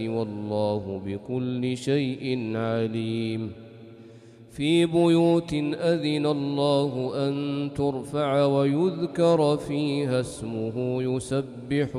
والله بكل شيء عليم. في بيوت أذن الله أن ترفع ويذكر فيها اسمه يسبح